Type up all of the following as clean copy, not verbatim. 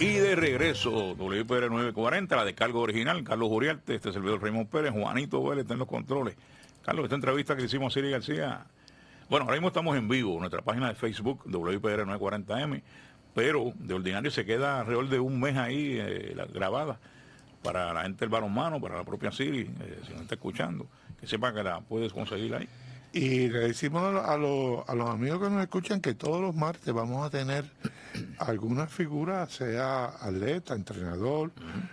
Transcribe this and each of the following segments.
Y de regreso, WIPR 940, la descarga original, Carlos Uriarte, este servidor Raymond Pérez, Juanito Vélez está en los controles. Carlos, esta entrevista que hicimos a Siri García, bueno, ahora mismo estamos en vivo, nuestra página de Facebook, WIPR 940M, pero de ordinario se queda alrededor de un mes ahí grabada para la gente del balonmano, para la propia Siri, si no está escuchando, que sepa que la puedes conseguir ahí. Y le decimos a los amigos que nos escuchan que todos los martes vamos a tener alguna figura, sea atleta, entrenador,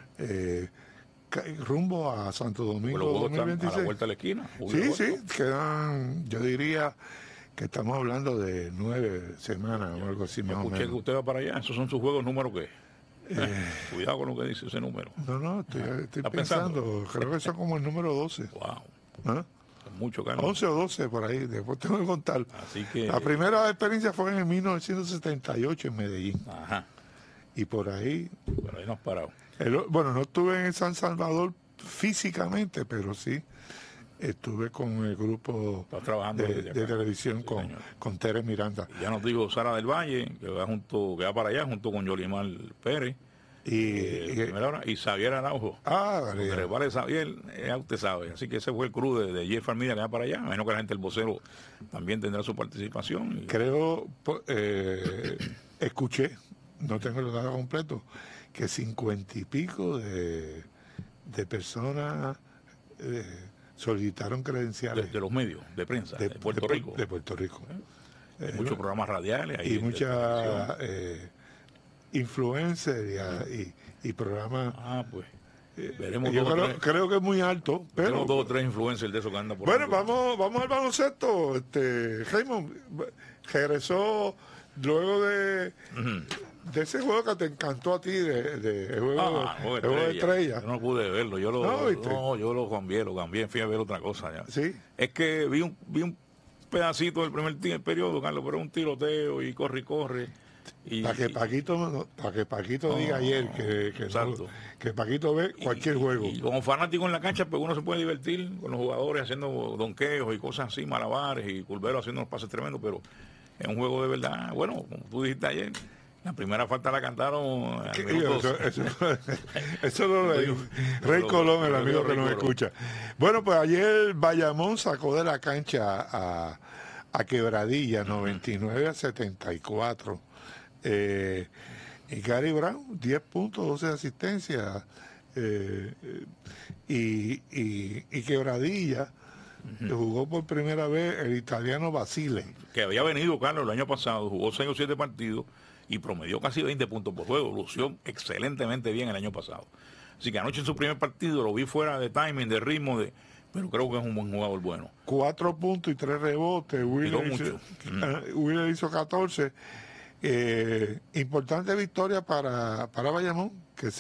rumbo a Santo Domingo 2026. A la vuelta de la esquina. Sí, quedan, yo diría que estamos hablando de 9 semanas o algo así más o menos. Escuché que usted va para allá, ¿esos son sus juegos número qué? Cuidado con lo que dice ese número. No, estoy pensando, creo que son como el número 12. Wow. ¿Ah? Mucho, Carlos. 11 o 12 por ahí, después tengo que contar. Así que... La primera experiencia fue en el 1978 en Medellín. Ajá. Y por ahí no has parado. Bueno, no estuve en San Salvador físicamente, pero sí estuve con el grupo de televisión con Tere Miranda. Y ya nos dijo Sara del Valle, que va para allá junto con Yolimar Pérez. Y Xavier Araujo. Vale, Xavier, usted sabe. Así que ese fue el crew de Jeff Armida que va para allá. A menos que la gente del vocero también tendrá su participación. Creo, escuché, no tengo los datos completos, que 50 y pico de personas solicitaron credenciales. De los medios de prensa de Puerto Rico. De Puerto Rico. Muchos programas radiales. Y muchas influencers y programas. Pues. Veremos yo creo que es muy alto, pero tenemos 2 o 3 influencers de esos que andan por bueno, vamos al baloncesto. Raymond regresó luego de ese juego que te encantó a ti, de juego de estrella. Yo no pude verlo, yo lo cambié, fui a ver otra cosa ya. ¿Sí? Es que vi un pedacito del primer periodo, Carlos, pero un tiroteo y corre. Para que Paquito diga ayer que Paquito ve cualquier juego. Y como fanático en la cancha, pues uno se puede divertir con los jugadores haciendo donqueos y cosas así, malabares, y Culvero haciendo unos pases tremendos, pero es un juego de verdad. Bueno, como tú dijiste ayer, la primera falta la cantaron eso lo leí Rey Colón, el amigo que nos escucha. Bueno, pues ayer Bayamón sacó de la cancha a Quebradilla 99-74. Y Gary Brown 10 puntos, 12 asistencias, y Quebradilla jugó por primera vez el italiano Basile, que había venido, Carlos, el año pasado, jugó 6 o 7 partidos y promedió casi 20 puntos por juego, lució excelentemente bien el año pasado. Así que anoche en su primer partido lo vi fuera de timing, de ritmo, pero creo que es un buen jugador bueno. 4 puntos y 3 rebotes. Wheeler hizo 14. Importante victoria para Bayamón, que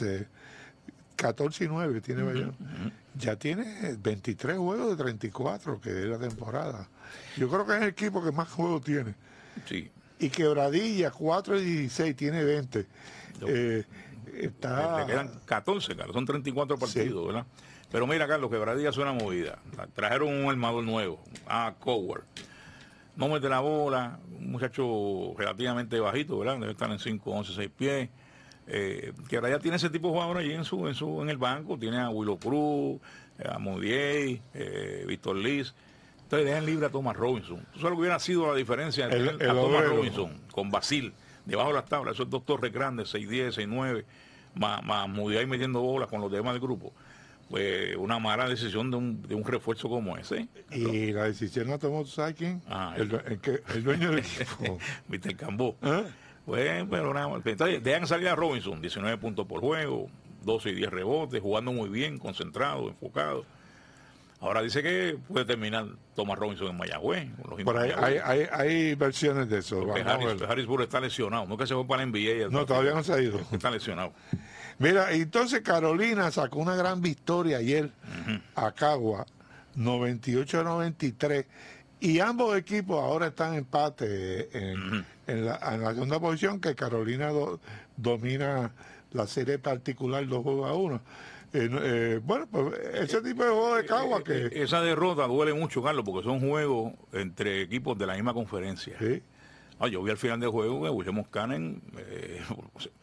14-9 tiene Bayamón. Ya tiene 23 juegos de 34, que es la temporada. Yo creo que es el equipo que más juegos tiene. Sí. Y Quebradilla, 4-16, tiene 20. Le quedan 14, Carlos, son 34 partidos, sí. ¿Verdad? Pero mira, Carlos, Quebradilla suena movida. Trajeron un armador nuevo, Coward. No mete la bola, un muchacho relativamente bajito, ¿verdad? Debe estar en 5, 11, 6 pies. Que ahora ya tiene ese tipo de jugadores allí en el banco. Tiene a Willow Cruz, a Modier, Víctor Liz. Entonces dejan libre a Thomas Robinson. ¿Tú sabes lo que hubiera sido la diferencia entre Thomas Robinson con Basil? Debajo de las tablas, esos 2 torres grandes, 6'10", 6'9", más Modier metiendo bolas con los demás del grupo. Pues una mala decisión de un refuerzo como ese. Y la decisión la tomó, ¿sabes quién? El dueño del equipo. Mr. Cambó. Pues, pero entonces dejan salir a Robinson, 19 puntos por juego, 12 y 10 rebotes, jugando muy bien, concentrado, enfocado. Ahora dice que puede terminar Thomas Robinson en Mayagüez. Por ahí hay versiones de eso. Harrisburg está lesionado, no que se fue para la NBA. No, todavía no se ha ido. Está lesionado. Mira, entonces Carolina sacó una gran victoria ayer a Cagua, 98-93, y ambos equipos ahora están en empate en la segunda posición, que Carolina domina la serie particular 2-1. Bueno, pues ese tipo de juego de Cagua que... Esa derrota duele mucho, Carlos, porque son juegos entre equipos de la misma conferencia. Sí. Yo vi al final del juego que William Cannon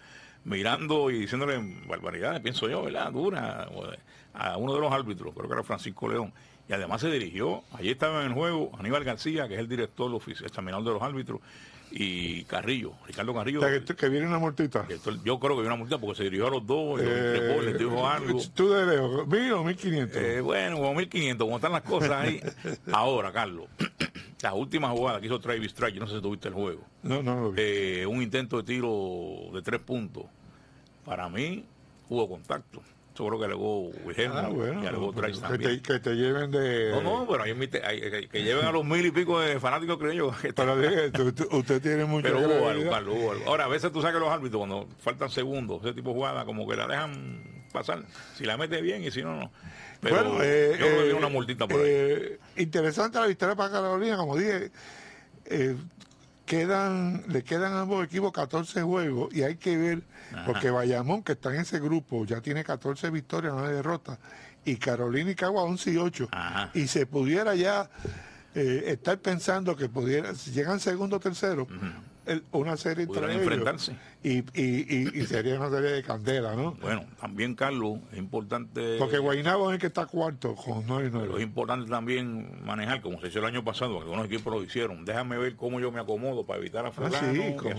mirando y diciéndole barbaridades, pienso yo, ¿verdad? Dura a uno de los árbitros, creo que era Francisco León. Y además se dirigió, allí estaba en el juego Aníbal García, que es el director oficial, examinador de los árbitros, y Carrillo, Ricardo Carrillo. O sea, que viene una multita. Yo creo que viene una multita porque se dirigió a los dos, y los increpó, les dijo algo. ¿Tú de lejos? ¿1.000 o 1.500? Bueno, como 1.500, como están las cosas ahí. Ahora, Carlos, la última jugada que hizo Travis Strike, yo no sé si tuviste el juego. No lo vi. Un intento de tiro de 3 puntos. Para mí, hubo contacto. Yo creo que alegó Wilhelm bueno, y alegó Travis también. Que te lleven de... No, pero que lleven a los 1.000 y pico de fanáticos, creo yo. Usted tiene mucho... Pero hubo algo, Carlos, hubo algo. Ahora, a veces tú sabes que los árbitros, cuando faltan segundos, ese tipo de jugada, como que la dejan pasar. Si la mete bien y si no, no. Pero bueno, yo creo que viene una multita por ahí. Interesante la victoria para Carolina, como dije. Le quedan a ambos equipos 14 juegos y hay que ver, porque Bayamón, que está en ese grupo, ya tiene 14 victorias, 9 derrotas, y Carolina y Cagua 11 y 8. Y se pudiera ya estar pensando que si llegan segundo o tercero, una serie entre ellos, enfrentarse. Y sería una serie de candela, ¿no? Bueno, también, Carlos, es importante... Porque Guaynabo es el que está cuarto con 9 y 9. Pero es importante también manejar, como se hizo el año pasado, que algunos equipos lo hicieron. Déjame ver cómo yo me acomodo para evitar a fulano.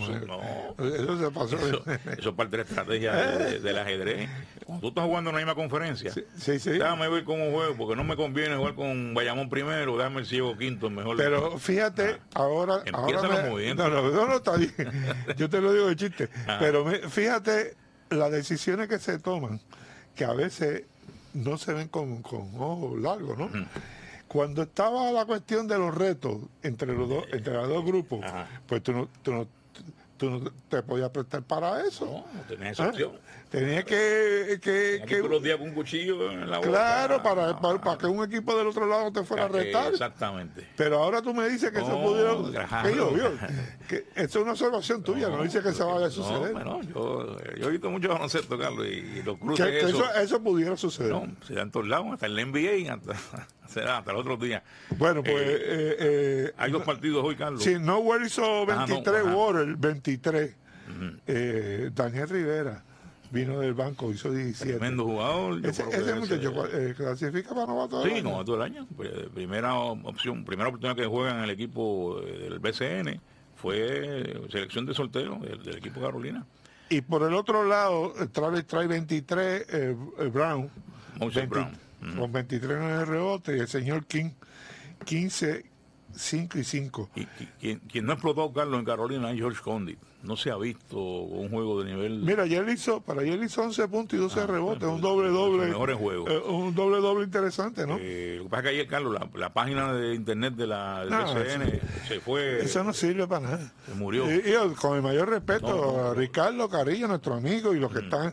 Eso se pasó. Eso es parte de la estrategia del ajedrez. Cuando tú estás jugando en la misma conferencia, déjame ver cómo juego, porque no me conviene jugar con Bayamón primero, déjame el ciego quinto, mejor. Pero fíjate, ahora los movimientos. No, está bien. Yo te lo digo de chiste. Pero fíjate las decisiones que se toman, que a veces no se ven con ojos largos, ¿no? Cuando estaba la cuestión de los retos entre los dos grupos, pues tú no te podías prestar para eso. No tenías esa opción. Tenías que todos los días con un cuchillo en la boca. Claro, para que un equipo del otro lado te fuera a retar. Exactamente. Pero ahora tú me dices que eso pudiera... Que eso es una observación tuya, no dice que se vaya a suceder. Bueno, yo he visto mucho baloncesto, Carlos, y los cruces eso pudiera suceder. No, se da en todos lados, hasta el NBA, hasta el otro día. Bueno, pues... hay 2 partidos hoy, Carlos. Sí, Nowhere hizo 23, Water 23. Daniel Rivera vino del banco, hizo 17. Tremendo jugador. Ese muchacho clasifica para novato del año. Sí, novato del año. Pues, primera oportunidad que juega en el equipo del BCN fue selección de soltero del equipo Carolina. Y por el otro lado, Travis trae 23, Brown. Brown. Con 23 en el rebote, y el señor King, 15, 5 y 5. Y quien no explotó, Carlos, en Carolina es George Condit. No se ha visto un juego de nivel... Mira, ayer hizo 11 puntos y 12 rebotes, un doble-doble. Mejores juegos. Un doble-doble interesante, ¿no? Lo que pasa es que ayer, Carlos, la página de internet del BCN se fue... Eso no sirve para nada. Se murió. Y con el mayor respeto a Ricardo Carrillo, nuestro amigo, y los que están...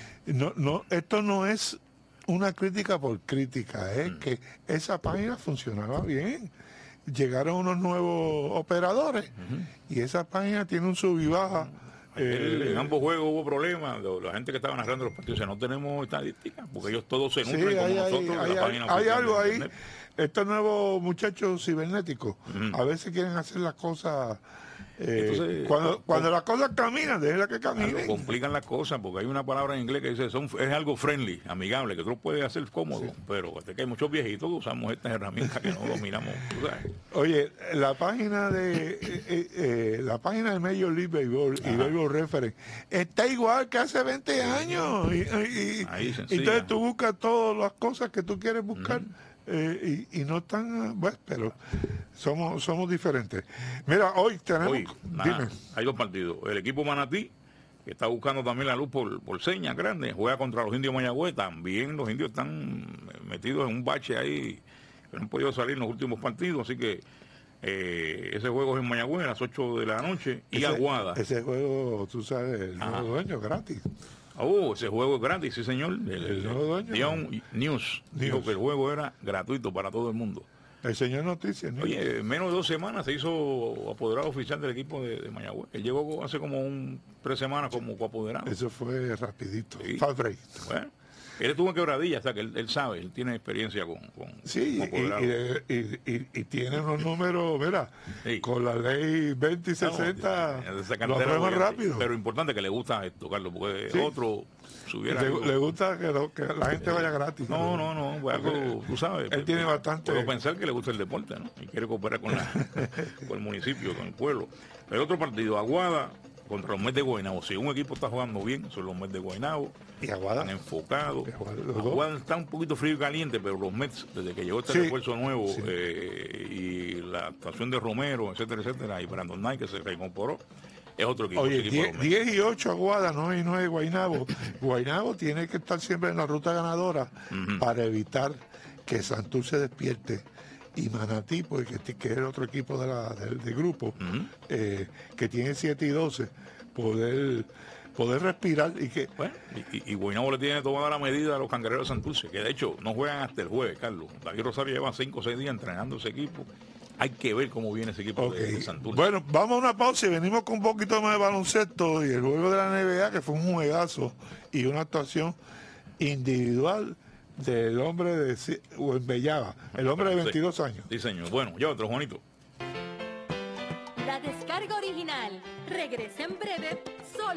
Esto no es una crítica por crítica, es que esa página funcionaba bien. Llegaron unos nuevos operadores y esa página tiene un sub y baja. En ambos juegos hubo problemas. La gente que estaba narrando los partidos, o sea, no tenemos estadísticas, porque ellos todos se nutren como nosotros de la página. Hay algo ahí. Estos nuevos muchachos cibernéticos a veces quieren hacer las cosas... Entonces, cuando las cosas caminan, déjenlas que caminen. Complican las cosas, porque hay una palabra en inglés que dice es algo friendly, amigable, que tú lo puedes hacer cómodo, pero que hay muchos viejitos que usamos estas herramientas que no dominamos. Oye, la página de Major League Baseball y Baseball Reference está igual que hace 20 años. Entonces tú buscas todas las cosas que tú quieres buscar. Y no están, bueno, pero somos diferentes. Mira, hoy tenemos... Dime. Hay 2 partidos. El equipo Manatí, que está buscando también la luz por señas grandes, juega contra los indios Mayagüez. También los indios están metidos en un bache ahí, que no han podido salir en los últimos partidos, así que ese juego es en Mayagüez a las 8 de la noche y Aguada. Ese juego, tú sabes, el nuevo dueño gratis. Ese juego es gratis, sí señor. El nuevo dueño. News dijo que el juego era gratuito para todo el mundo. El señor Noticias. Oye, menos de 2 semanas se hizo apoderado oficial del equipo de Mayagüez. Él llegó hace como 3 semanas como coapoderado. Eso fue rapidito. Sí. Fast break. Bueno, Él estuvo en Quebradilla, o sea que él sabe, él tiene experiencia con sí, y tiene unos números, mira, sí. con la ley 20 y 60 lo aprueban rápido. Pero importante que le gusta esto, Carlos, porque sí. Otro le gusta que la gente vaya gratis. No, pues algo, tú sabes. Él tiene bastante. Puedo pensar que le gusta el deporte, ¿no? Y quiere cooperar con el municipio, con el pueblo. El otro partido, Aguada contra los Mets de Guaynabo. Si un equipo está jugando bien, son los Mets de Guaynabo. Y Aguada. Están enfocados. Aguada está un poquito frío y caliente, pero los Mets, desde que llegó este refuerzo nuevo, y la actuación de Romero, etcétera, y Brandon Knight, que se reincorporó, es otro equipo. Oye, 10 y 8 Aguada, 9 y 9 Guaynabo. Guaynabo tiene que estar siempre en la ruta ganadora para evitar que Santurce despierte. Y Manatí, pues, que es el otro equipo del grupo, que tiene 7 y 12, poder respirar. Y Guaynabo le tiene tomada la medida a los Cangrejeros de Santurce, que de hecho no juegan hasta el jueves, Carlos. David Rosario lleva 5 o 6 días entrenando ese equipo. Hay que ver cómo viene ese equipo de Santurce. Bueno, vamos a una pausa y venimos con un poquito más de baloncesto y el juego de la NBA, que fue un juegazo y una actuación individual del hombre de Bellava, el hombre de 22 años. Sí, señor. Bueno, ya otro, Juanito. La descarga original regresa en breve.